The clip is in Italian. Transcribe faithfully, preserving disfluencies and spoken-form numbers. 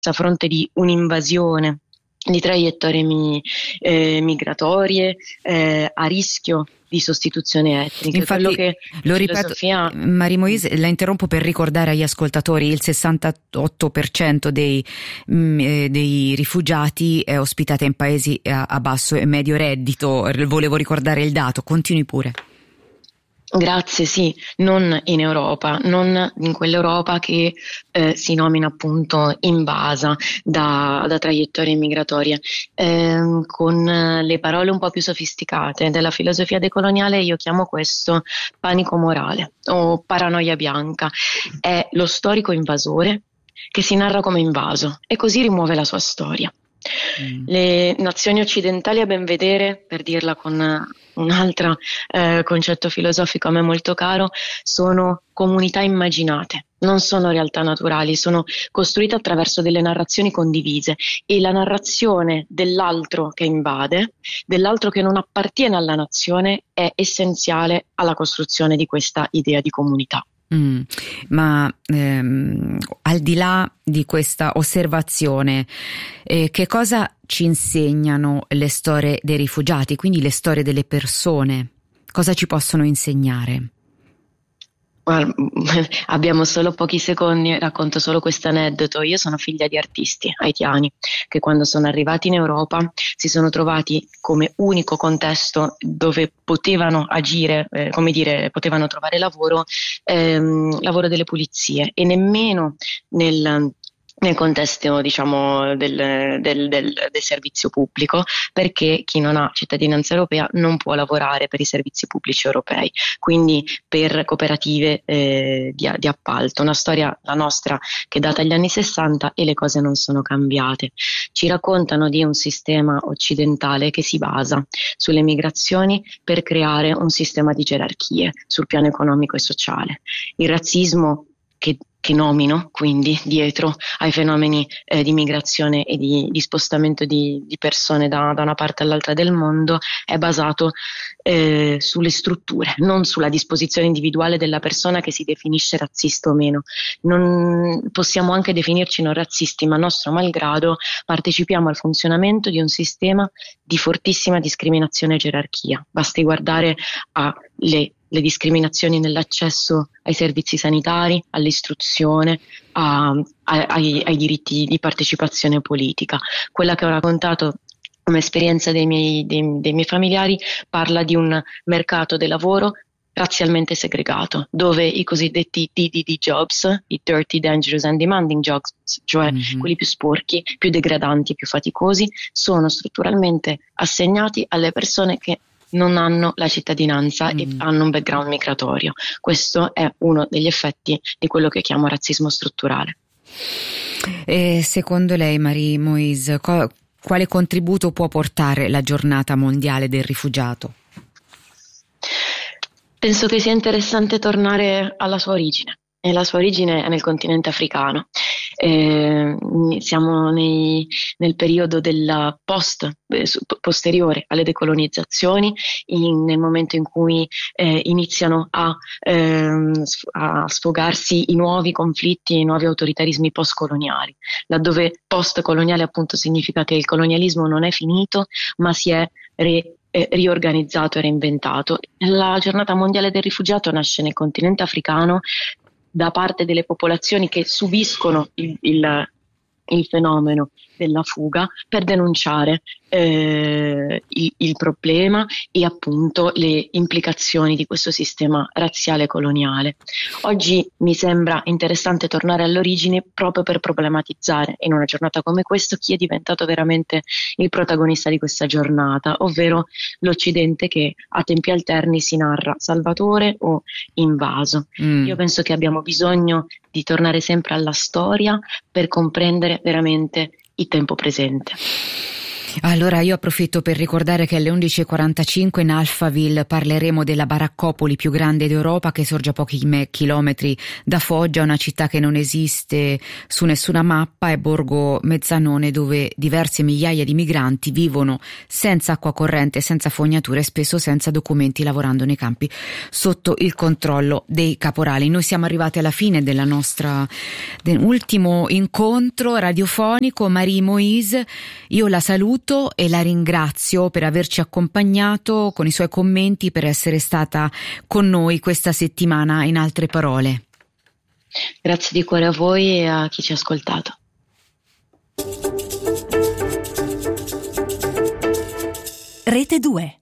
a fronte di un'invasione di traiettorie mi, eh, migratorie eh, a rischio di sostituzione etnica. Infatti, quello che lo filosofia... ripeto, Marie Moïse, la interrompo per ricordare agli ascoltatori: il sessantotto per cento dei, mh, eh, dei rifugiati è ospitata in paesi a, a basso e medio reddito. Volevo ricordare il dato, continui pure. Grazie, sì, non in Europa, non in quell'Europa che eh, si nomina appunto invasa da, da traiettorie migratorie. Eh, con le parole un po' più sofisticate della filosofia decoloniale io chiamo questo panico morale o paranoia bianca. È lo storico invasore che si narra come invaso e così rimuove la sua storia. Mm. Le nazioni occidentali, a ben vedere, per dirla con un altro eh, concetto filosofico a me molto caro, sono comunità immaginate, non sono realtà naturali, sono costruite attraverso delle narrazioni condivise, e la narrazione dell'altro che invade, dell'altro che non appartiene alla nazione, è essenziale alla costruzione di questa idea di comunità. Mm, ma ehm, al di là di questa osservazione, eh, che cosa ci insegnano le storie dei rifugiati, quindi le storie delle persone? Cosa ci possono insegnare? Guarda, abbiamo solo pochi secondi, racconto solo questo aneddoto. Io sono figlia di artisti haitiani che quando sono arrivati in Europa si sono trovati come unico contesto dove potevano agire, eh, come dire, potevano trovare lavoro, ehm, lavoro delle pulizie, e nemmeno nel nel contesto, diciamo, del, del, del, del servizio pubblico, perché chi non ha cittadinanza europea non può lavorare per i servizi pubblici europei, quindi per cooperative eh, di, di appalto. Una storia, la nostra, che data agli anni sessanta, e le cose non sono cambiate. Ci raccontano di un sistema occidentale che si basa sulle migrazioni per creare un sistema di gerarchie sul piano economico e sociale. Il razzismo che che nomino quindi dietro ai fenomeni eh, di migrazione e di, di spostamento di, di persone da, da una parte all'altra del mondo è basato eh, sulle strutture, non sulla disposizione individuale della persona che si definisce razzista o meno. Non possiamo anche definirci non razzisti, ma a nostro malgrado partecipiamo al funzionamento di un sistema di fortissima discriminazione e gerarchia. Basti guardare alle le discriminazioni nell'accesso ai servizi sanitari, all'istruzione, a, a, ai, ai diritti di partecipazione politica. Quella che ho raccontato come esperienza dei miei, dei, dei miei familiari parla di un mercato del lavoro razzialmente segregato, dove i cosiddetti D D D jobs, i dirty, dangerous and demanding jobs, cioè mm-hmm. quelli più sporchi, più degradanti, più faticosi, sono strutturalmente assegnati alle persone che non hanno la cittadinanza mm. e hanno un background migratorio. Questo è uno degli effetti di quello che chiamo razzismo strutturale. E secondo lei, Marie Moïse, co- quale contributo può portare la giornata mondiale del rifugiato? Penso che sia interessante tornare alla sua origine. E la sua origine è nel continente africano. Eh, siamo nei, nel periodo del post, eh, posteriore alle decolonizzazioni, in, nel momento in cui eh, iniziano a, ehm, a sfogarsi i nuovi conflitti, i nuovi autoritarismi postcoloniali, laddove postcoloniale appunto significa che il colonialismo non è finito, ma si è re riorganizzato e reinventato. La giornata mondiale del rifugiato nasce nel continente africano da parte delle popolazioni che subiscono il, il, il fenomeno della fuga, per denunciare eh, il, il problema e appunto le implicazioni di questo sistema razziale coloniale. Oggi mi sembra interessante tornare all'origine proprio per problematizzare in una giornata come questa chi è diventato veramente il protagonista di questa giornata, ovvero l'Occidente che a tempi alterni si narra salvatore o invaso. Mm. Io penso che abbiamo bisogno di tornare sempre alla storia per comprendere veramente il tempo presente. Allora io approfitto per ricordare che alle undici e quarantacinque in Alphaville parleremo della baraccopoli più grande d'Europa, che sorge a pochi me- chilometri da Foggia, una città che non esiste su nessuna mappa, è Borgo Mezzanone, dove diverse migliaia di migranti vivono senza acqua corrente, senza fognature e spesso senza documenti, lavorando nei campi sotto il controllo dei caporali. Noi siamo arrivati alla fine della nostra ultimo incontro radiofonico. Marie Moïse, io la saluto e la ringrazio per averci accompagnato con i suoi commenti, per essere stata con noi questa settimana in Altre Parole. Grazie di cuore a voi e a chi ci ha ascoltato. Rete due.